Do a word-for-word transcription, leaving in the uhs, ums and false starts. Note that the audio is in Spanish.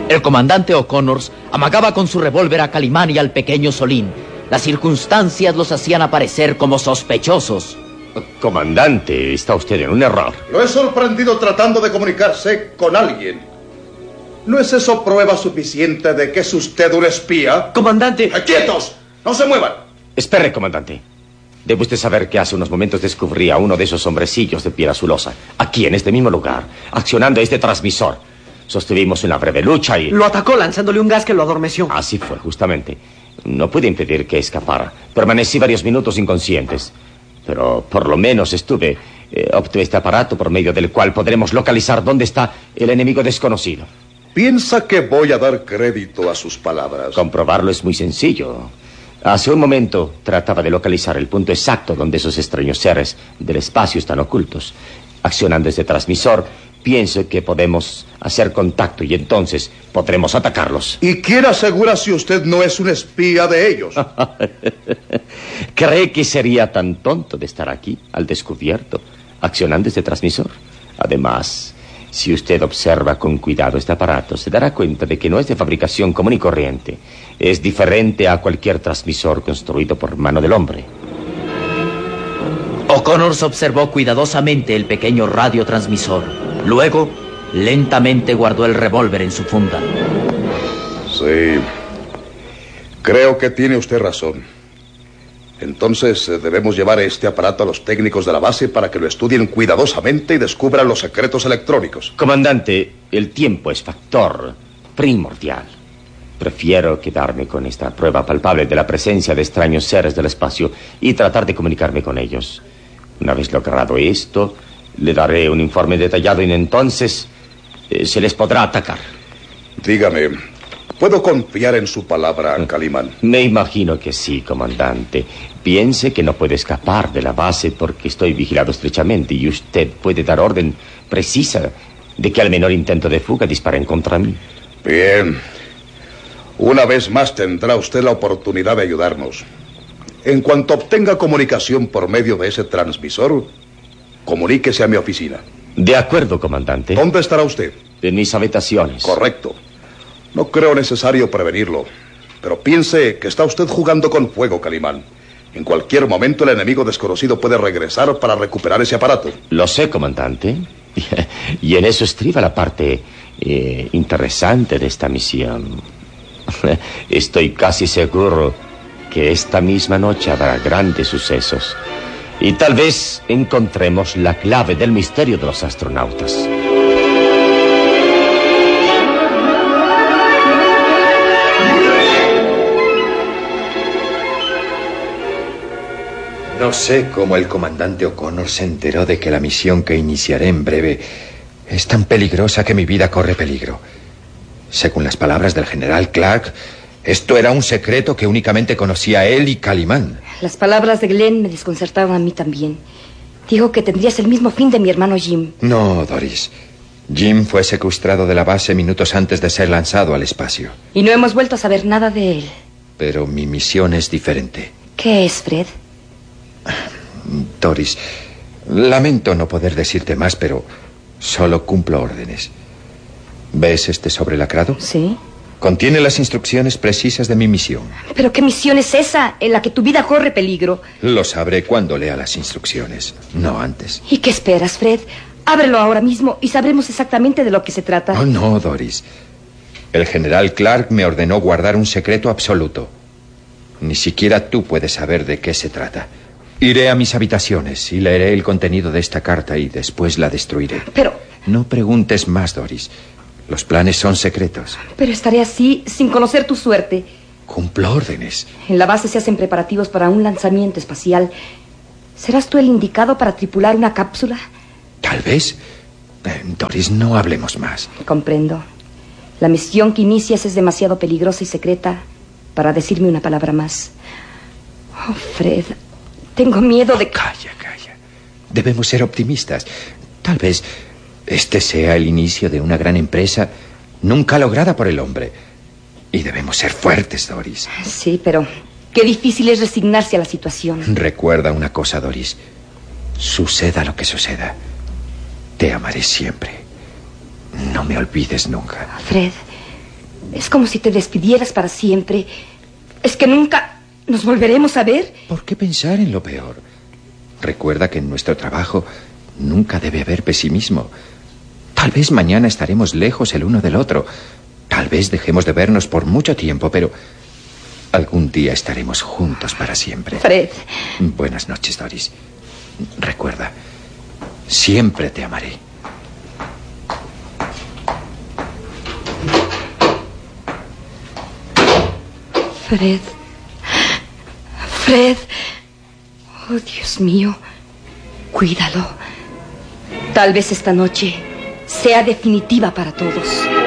El comandante O'Connors amagaba con su revólver a Calimán y al pequeño Solín. Las circunstancias los hacían aparecer como sospechosos. Comandante, está usted en un error. Lo he sorprendido tratando de comunicarse con alguien. ¿No es eso prueba suficiente de que es usted un espía? Comandante... ¡Quietos! ¡No se muevan! Espere, comandante. Debe usted saber que hace unos momentos descubrí a uno de esos hombrecillos de piel azulosa, aquí en este mismo lugar, accionando este transmisor. Sostuvimos una breve lucha y... Lo atacó lanzándole un gas que lo adormeció. Así fue, justamente. No pude impedir que escapara. Permanecí varios minutos inconscientes. Pero por lo menos estuve... Eh, obtuve este aparato por medio del cual podremos localizar dónde está el enemigo desconocido. ¿Piensa que voy a dar crédito a sus palabras? Comprobarlo es muy sencillo. Hace un momento trataba de localizar el punto exacto donde esos extraños seres del espacio están ocultos. Accionando este transmisor, pienso que podemos hacer contacto y entonces podremos atacarlos. ¿Y quién asegura si usted no es un espía de ellos? ¿Cree que sería tan tonto de estar aquí, al descubierto, accionando este transmisor? Además, si usted observa con cuidado este aparato, se dará cuenta de que no es de fabricación común y corriente. Es diferente a cualquier transmisor construido por mano del hombre. O'Connors observó cuidadosamente el pequeño radiotransmisor. Luego, lentamente guardó el revólver en su funda. Sí. Creo que tiene usted razón. Entonces eh, debemos llevar este aparato a los técnicos de la base para que lo estudien cuidadosamente y descubran los secretos electrónicos. Comandante, el tiempo es factor primordial. Prefiero quedarme con esta prueba palpable de la presencia de extraños seres del espacio y tratar de comunicarme con ellos. Una vez logrado esto, le daré un informe detallado y entonces eh, se les podrá atacar. Dígame, ¿puedo confiar en su palabra, Calimán? Me imagino que sí, comandante. Piense que no puede escapar de la base porque estoy vigilado estrechamente y usted puede dar orden precisa de que al menor intento de fuga disparen contra mí. Bien. Una vez más tendrá usted la oportunidad de ayudarnos. En cuanto obtenga comunicación por medio de ese transmisor, comuníquese a mi oficina. De acuerdo, comandante. ¿Dónde estará usted? En mis habitaciones. Correcto. No creo necesario prevenirlo, pero piense que está usted jugando con fuego, Calimán. En cualquier momento el enemigo desconocido puede regresar para recuperar ese aparato. Lo sé, comandante. Y en eso estriba la parte eh, interesante de esta misión. Estoy casi seguro que esta misma noche habrá grandes sucesos. Y tal vez encontremos la clave del misterio de los astronautas. No sé cómo el comandante O'Connor se enteró de que la misión que iniciaré en breve es tan peligrosa que mi vida corre peligro. Según las palabras del general Clark, esto era un secreto que únicamente conocía él y Calimán. Las palabras de Glenn me desconcertaron a mí también. Dijo que tendrías el mismo fin de mi hermano Jim. No, Doris. Jim fue secuestrado de la base minutos antes de ser lanzado al espacio. Y no hemos vuelto a saber nada de él. Pero mi misión es diferente. ¿Qué es, Fred? Doris, lamento no poder decirte más, pero solo cumplo órdenes. ¿Ves este sobre lacrado? Sí. Contiene las instrucciones precisas de mi misión. ¿Pero qué misión es esa en la que tu vida corre peligro? Lo sabré cuando lea las instrucciones, no antes. ¿Y qué esperas, Fred? Ábrelo ahora mismo y sabremos exactamente de lo que se trata. Oh, no, Doris. El general Clark me ordenó guardar un secreto absoluto. Ni siquiera tú puedes saber de qué se trata. Iré a mis habitaciones y leeré el contenido de esta carta y después la destruiré. Pero... No preguntes más, Doris. Los planes son secretos. Pero estaré así sin conocer tu suerte. Cumplo órdenes. En la base se hacen preparativos para un lanzamiento espacial. ¿Serás tú el indicado para tripular una cápsula? Tal vez. Eh, Doris, no hablemos más. Comprendo. La misión que inicias es demasiado peligrosa y secreta para decirme una palabra más. Oh, Fred, tengo miedo de... Calla, calla. Debemos ser optimistas. Tal vez este sea el inicio de una gran empresa nunca lograda por el hombre. Y debemos ser fuertes, Doris. Sí, pero qué difícil es resignarse a la situación. Recuerda una cosa, Doris. Suceda lo que suceda, te amaré siempre. No me olvides nunca. Fred, Es como si te despidieras para siempre. ¿Es que nunca nos volveremos a ver? ¿Por qué pensar en lo peor? Recuerda que en nuestro trabajo nunca debe haber pesimismo. Tal vez mañana estaremos lejos el uno del otro. Tal vez dejemos de vernos por mucho tiempo, pero algún día estaremos juntos para siempre. Fred. Buenas noches, Doris. Recuerda, siempre te amaré. Fred. Fred. Oh, Dios mío. Cuídalo. Tal vez esta noche sea definitiva para todos.